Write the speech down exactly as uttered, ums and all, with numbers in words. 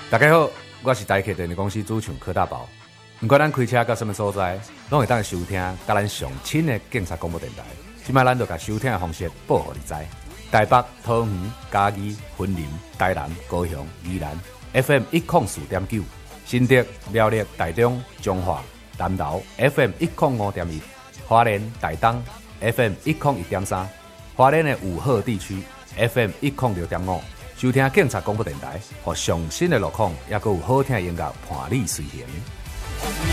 大家好，我是台客电力公司主唱柯大宝。不管咱开车到什么所在，拢会当收听甲咱上亲的警察广播电台。即摆咱就甲收听的方式报互你知。台北、桃园、嘉义、云林、台南、高雄、宜兰 F M 一零四点九，新竹、苗栗、台中、彰化、南投 F M 一零五点一，花莲、台东 F M 一零一点三，花莲的五号地区 F M 一零六点五。收听警察广播电台，和上新的路况，也有好听的音乐伴你随行。